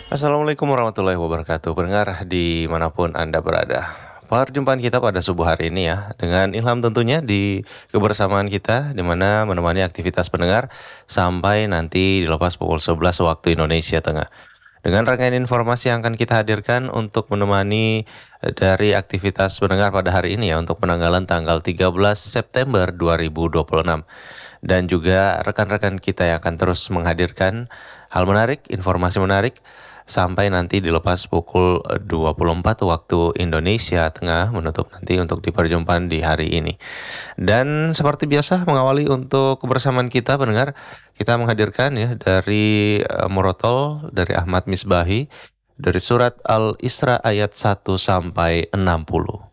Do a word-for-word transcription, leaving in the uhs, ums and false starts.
Assalamualaikum warahmatullahi wabarakatuh. Pendengar dimanapun Anda berada. Perjumpaan kita pada subuh hari ini ya, dengan ilham tentunya di kebersamaan kita, di mana menemani aktivitas pendengar sampai nanti dilepas pukul sebelas waktu Indonesia Tengah. Dengan rangkaian informasi yang akan kita hadirkan untuk menemani eh, dari aktivitas pendengar pada hari ini ya, untuk penanggalan tanggal tiga belas September dua ribu dua puluh enam. Dan juga rekan-rekan kita yang akan terus menghadirkan hal menarik, informasi menarik, sampai nanti dilepas pukul eh, dua puluh empat waktu Indonesia Tengah, menutup nanti untuk di perjumpaan di hari ini. Dan seperti biasa mengawali untuk kebersamaan kita pendengar, kita menghadirkan ya dari eh, Murotol, dari Ahmad Misbahi, dari surat Al-Isra ayat satu sampai enam puluh.